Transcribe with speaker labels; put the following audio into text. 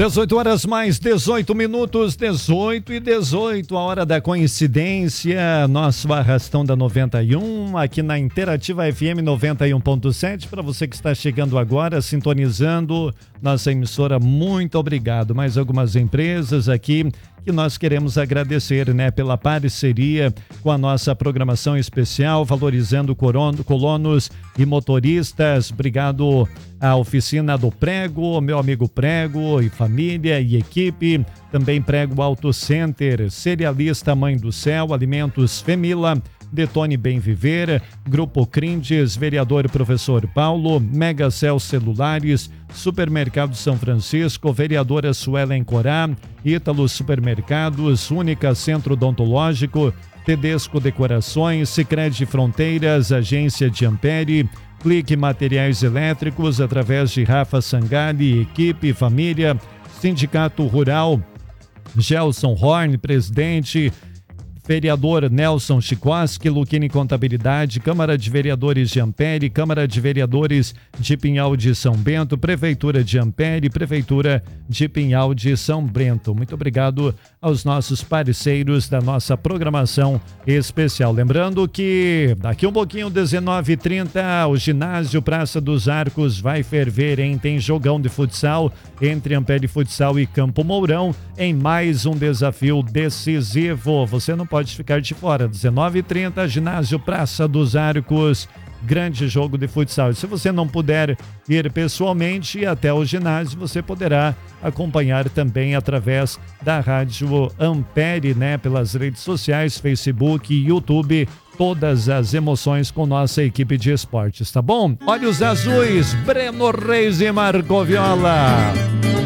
Speaker 1: 18 horas mais 18 minutos, 18 e 18, a hora da coincidência, nosso arrastão da 91, aqui na Interativa FM 91.7, para você que está chegando agora, sintonizando nossa emissora, muito obrigado. Mais algumas empresas aqui que nós queremos agradecer, né, pela parceria com a nossa programação especial, valorizando colonos e motoristas. Obrigado à oficina do Prego, meu amigo Prego e família e equipe. Também Prego Auto Center, Cerealista Mãe do Céu, Alimentos Femila, Detone Bem Viver, Grupo Crindes, Vereador Professor Paulo, Megacel Celulares, Supermercado São Francisco, Vereadora Suelen Corá, Ítalo Supermercados, Única Centro Odontológico, Tedesco Decorações, Sicredi Fronteiras, Agência de Ampere, Clique Materiais Elétricos, através de Rafa Sangali, equipe, família, Sindicato Rural, Gelson Horn, presidente, Vereador Nelson Chikoski, Luquini Contabilidade, Câmara de Vereadores de Ampere, Câmara de Vereadores de Pinhal de São Bento, Prefeitura de Ampere, Prefeitura de Pinhal de São Bento. Muito obrigado aos nossos parceiros da nossa programação especial. Lembrando que daqui um pouquinho, 19h30, o ginásio Praça dos Arcos vai ferver, hein? Tem jogão de futsal entre Ampere Futsal e Campo Mourão em mais um desafio decisivo. Você não pode ficar de fora. 19h30, ginásio Praça dos Arcos, grande jogo de futsal. E se você não puder ir pessoalmente até o ginásio, você poderá acompanhar também através da Rádio Ampere, né? Pelas redes sociais, Facebook, YouTube, todas as emoções com nossa equipe de esportes, tá bom? Olhos Azuis, Breno Reis e Marco Viola.